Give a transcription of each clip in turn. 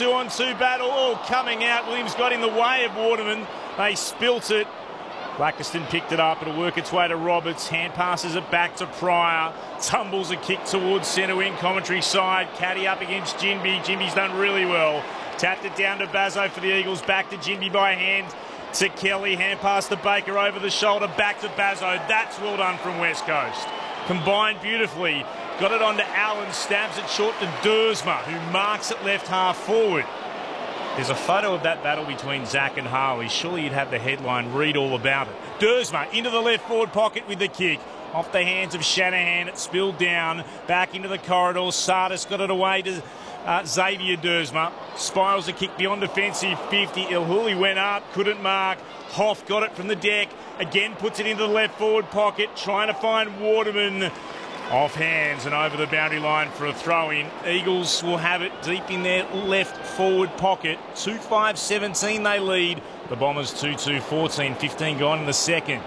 2-on-2 battle. Oh, coming out. Williams got in the way of Waterman. They spilt it. Blackiston picked it up. It'll work its way to Roberts. Hand passes it back to Pryor. Tumbles a kick towards centre wing. Commentary side. Caddy up against Ginbey. Ginbey's done really well. Tapped it down to Bazzo for the Eagles. Back to Ginbey by hand to Kelly. Hand pass to Baker over the shoulder. Back to Bazzo. That's well done from West Coast. Combined beautifully. Got it on to Allen. Stabs it short to Dersma, who marks it left half forward. There's a photo of that battle between Zach and Harley. Surely you'd have the headline, read all about it. Dersma into the left forward pocket with the kick. Off the hands of Shanahan, it spilled down. Back into the corridor. Sardis got it away to Xavier Dersma. Spirals a kick beyond defensive 50. Ilhuli went up, couldn't mark. Hoff got it from the deck. Again puts it into the left forward pocket. Trying to find Waterman. Off hands and over the boundary line for a throw-in. Eagles will have it deep in their left forward pocket. 2-5-17 they lead. The Bombers 2-2-14. 15 gone in the second.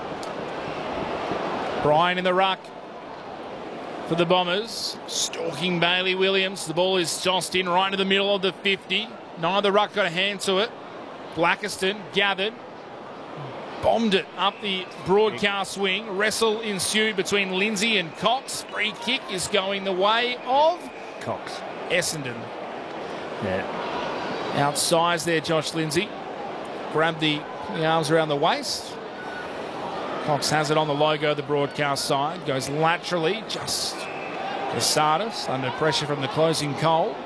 Bryan in the ruck for the Bombers. Stalking Bailey Williams. The ball is tossed in right into the middle of the 50. Neither ruck got a hand to it. Blackiston gathered. Bombed it up the broadcast wing. Wrestle ensued between Lindsay and Cox. Free kick is going the way of Cox. Essendon. Yeah. Outsize there, Josh Lindsay. Grabbed the arms around the waist. Cox has it on the logo of the broadcast side. Goes laterally just to Sardis under pressure from the closing goal.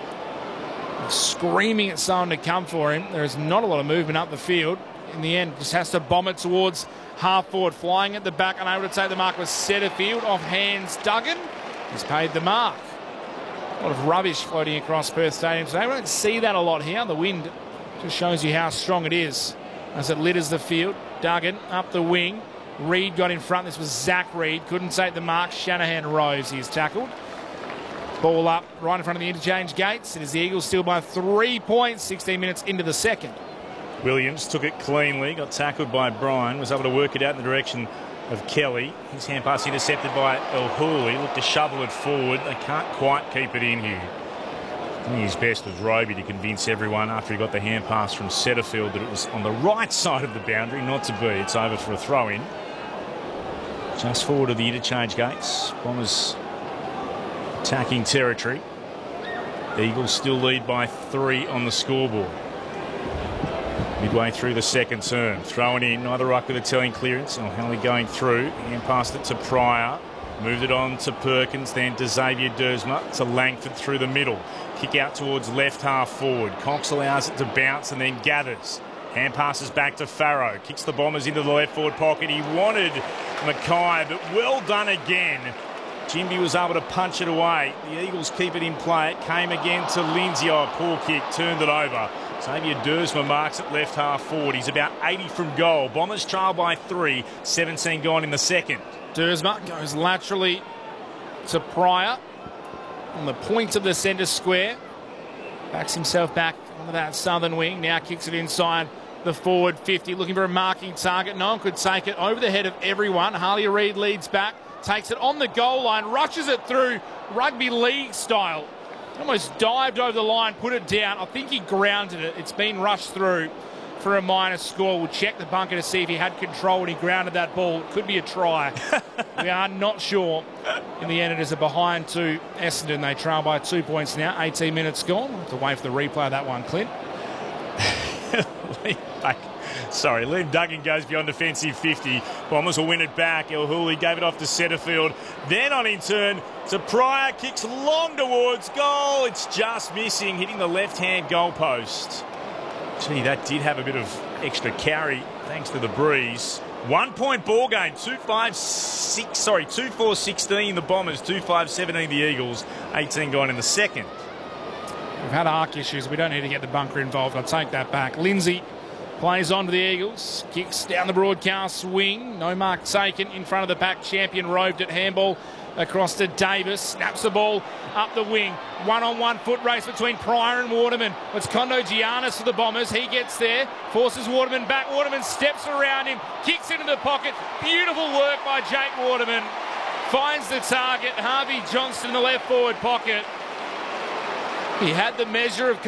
Screaming at someone to come for him. There is not a lot of movement up the field. In the end, just has to bomb it towards half forward. Flying at the back, unable to take the mark was Setterfield. Off hands, Duggan. He's paid the mark. A lot of rubbish floating across Perth Stadium today. We don't see that a lot here. The wind just shows you how strong it is as it litters the field. Duggan up the wing. Reid got in front. This was Zach Reid. Couldn't take the mark. Shanahan rose. He's tackled. Ball up right in front of the interchange gates. It is the Eagles still by 3 points, 16 minutes into the second. Williams took it cleanly, got tackled by Bryan, was able to work it out in the direction of Kelly. His hand pass intercepted by Ilhuli, looked to shovel it forward. They can't quite keep it in here. Doing his best was Roby to convince everyone after he got the hand pass from Setterfield that it was on the right side of the boundary, not to be. It's over for a throw-in. Just forward of the interchange gates. Bombers attacking territory. The Eagles still lead by 3 on the scoreboard. Midway through the second term. Throwing in, neither ruck with a telling clearance. O'Haley going through. Hand passed it to Pryor. Moved it on to Perkins, then to Xavier Dersma. To Langford through the middle. Kick out towards left half forward. Cox allows it to bounce and then gathers. Hand passes back to Farrow. Kicks the Bombers into the left forward pocket. He wanted Mackay, but well done again. Ginbey was able to punch it away. The Eagles keep it in play. It came again to Lindsay. Oh, poor kick. Turned it over. Xavier Dersma marks it left half forward. He's about 80 from goal. Bombers trail by 3. 17 gone in the second. Dersma goes laterally to Pryor on the point of the centre square. Backs himself back onto that southern wing. Now kicks it inside the forward 50. Looking for a marking target. No one could take it over the head of everyone. Harley Reid leads back. Takes it on the goal line. Rushes it through rugby league style. Almost dived over the line, put it down. I think he grounded it. It's been rushed through for a minor score. We'll check the bunker to see if he had control when he grounded that ball. It could be a try. We are not sure. In the end, it is a behind to Essendon. They trail by 2 points now. 18 minutes gone. We'll have to wait for the replay of that one, Clint. Sorry, Liam Duggan goes beyond defensive 50. Bombers will win it back. Ilhuli gave it off to Setterfield. Then on in turn to Pryor. Kicks long towards goal. It's just missing, hitting the left-hand goalpost. Gee, that did have a bit of extra carry thanks to the breeze. 1 point ball game. 2-4-16 the Bombers. 2-5-17 the Eagles. 18 gone in the second. We've had arc issues. We don't need to get the bunker involved. I'll take that back. Lindsay plays on to the Eagles. Kicks down the broadcast wing. No mark taken in front of the pack. Champion roved at handball across to Davis. Snaps the ball up the wing. One-on-one foot race between Pryor and Waterman. It's Kondo Giannis for the Bombers. He gets there. Forces Waterman back. Waterman steps around him. Kicks into the pocket. Beautiful work by Jake Waterman. Finds the target. Harvey Johnston in the left forward pocket. He had the measure of